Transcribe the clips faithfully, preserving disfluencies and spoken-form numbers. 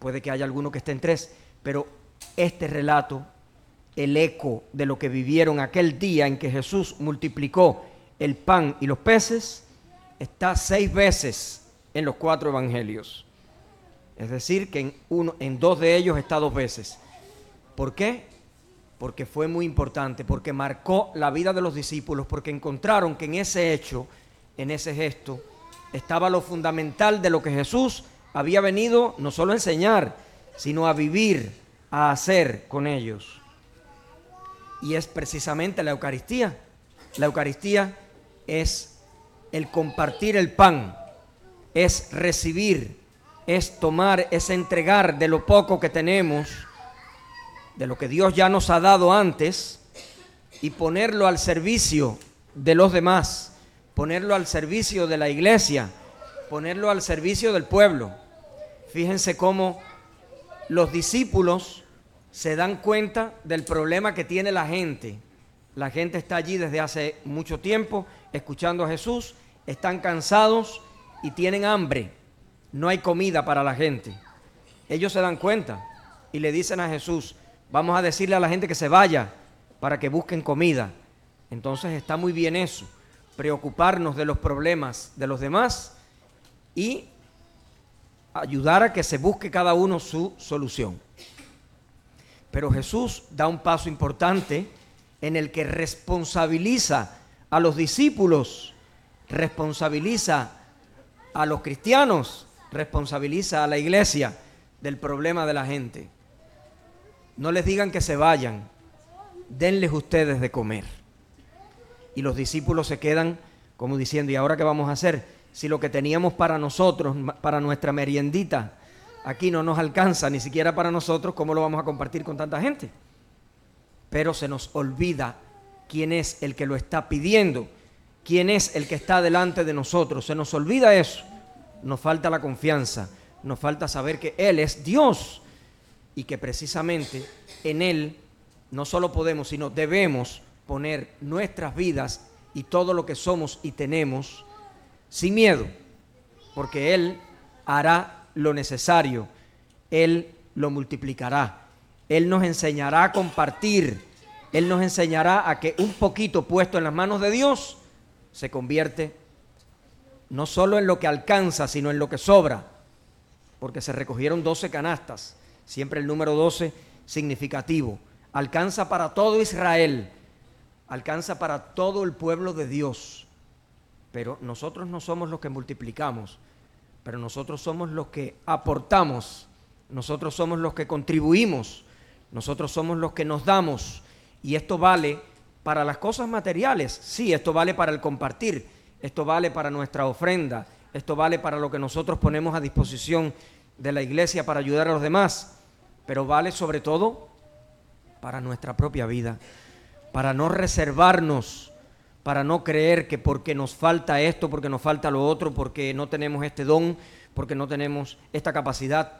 puede que haya alguno que esté en tres, pero este relato, el eco de lo que vivieron aquel día en que Jesús multiplicó el pan y los peces, está seis veces en los cuatro evangelios. Es decir, que en, uno, en dos de ellos está dos veces. ¿Por qué? Porque fue muy importante, porque marcó la vida de los discípulos, porque encontraron que en ese hecho, en ese gesto, estaba lo fundamental de lo que Jesús había venido no solo a enseñar, sino a vivir, a hacer con ellos. Y es precisamente la Eucaristía. La Eucaristía es el compartir el pan, es recibir, es tomar, es entregar de lo poco que tenemos, de lo que Dios ya nos ha dado antes, y ponerlo al servicio de los demás, ponerlo al servicio de la iglesia, ponerlo al servicio del pueblo. Fíjense cómo los discípulos se dan cuenta del problema que tiene la gente. La gente está allí desde hace mucho tiempo escuchando a Jesús, están cansados y tienen hambre. No hay comida para la gente. Ellos se dan cuenta y le dicen a Jesús: vamos a decirle a la gente que se vaya para que busquen comida. Entonces está muy bien eso, preocuparnos de los problemas de los demás y ayudar a que se busque cada uno su solución. Pero Jesús da un paso importante en el que responsabiliza a los discípulos, responsabiliza a los cristianos, responsabiliza a la iglesia del problema de la gente. No les digan que se vayan, denles ustedes de comer. Y los discípulos se quedan como diciendo: ¿y ahora qué vamos a hacer? Si lo que teníamos para nosotros, para nuestra meriendita, aquí no nos alcanza ni siquiera para nosotros, ¿cómo lo vamos a compartir con tanta gente? Pero se nos olvida quién es el que lo está pidiendo, quién es el que está delante de nosotros. Se nos olvida eso. Nos falta la confianza, nos falta saber que Él es Dios y que precisamente en Él no solo podemos, sino debemos poner nuestras vidas y todo lo que somos y tenemos sin miedo, porque Él hará lo necesario, Él lo multiplicará, Él nos enseñará a compartir, Él nos enseñará a que un poquito puesto en las manos de Dios se convierte no solo en lo que alcanza, sino en lo que sobra, porque se recogieron doce canastas, siempre el número doce significativo, alcanza para todo Israel, alcanza para todo el pueblo de Dios. Pero nosotros no somos los que multiplicamos, pero nosotros somos los que aportamos, nosotros somos los que contribuimos, nosotros somos los que nos damos. Y esto vale para las cosas materiales, sí, esto vale para el compartir, esto vale para nuestra ofrenda, esto vale para lo que nosotros ponemos a disposición de la iglesia para ayudar a los demás, pero vale sobre todo para nuestra propia vida, para no reservarnos, para no creer que porque nos falta esto, porque nos falta lo otro, porque no tenemos este don, porque no tenemos esta capacidad,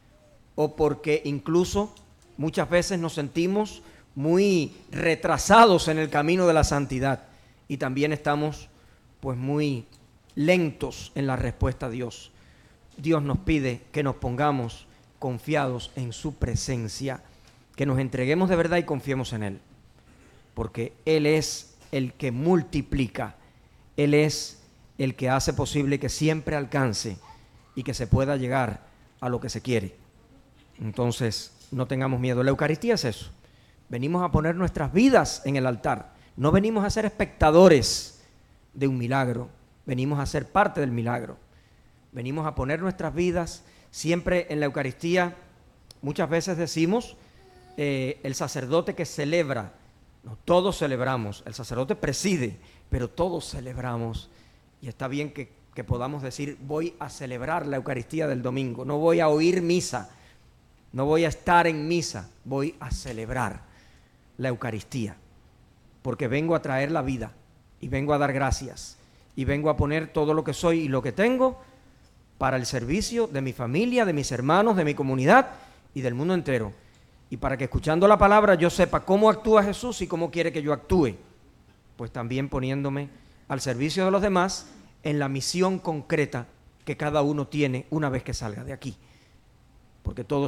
o porque incluso muchas veces nos sentimos muy retrasados en el camino de la santidad y también estamos pues muy lentos en la respuesta a Dios. Dios nos pide que nos pongamos confiados en su presencia, que nos entreguemos de verdad y confiemos en Él, porque Él es el que multiplica, Él es el que hace posible que siempre alcance y que se pueda llegar a lo que se quiere. Entonces, no tengamos miedo. La Eucaristía es eso. Venimos a poner nuestras vidas en el altar. No venimos a ser espectadores de un milagro, venimos a ser parte del milagro. Venimos a poner nuestras vidas siempre en la Eucaristía. Muchas veces decimos eh, el sacerdote que celebra. No, todos celebramos, el sacerdote preside, pero todos celebramos. Y está bien que, que podamos decir: voy a celebrar la Eucaristía del domingo, no voy a oír misa, no voy a estar en misa, voy a celebrar la Eucaristía, porque vengo a traer la vida y vengo a dar gracias y vengo a poner todo lo que soy y lo que tengo para el servicio de mi familia, de mis hermanos, de mi comunidad y del mundo entero. Y para que escuchando la palabra yo sepa cómo actúa Jesús y cómo quiere que yo actúe, pues también poniéndome al servicio de los demás en la misión concreta que cada uno tiene una vez que salga de aquí. Porque porque todo